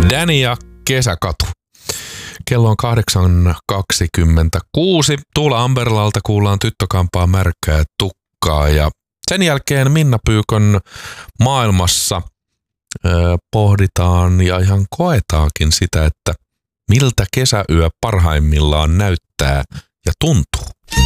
Danny ja Kesäkatu. Kello on 8.26. Tuula Amberlalta kuullaan Tyttökampaa märkää tukkaa ja sen jälkeen Minna Pyykön maailmassa pohditaan ja ihan koetaakin sitä, että miltä kesäyö parhaimmillaan näyttää ja tuntuu.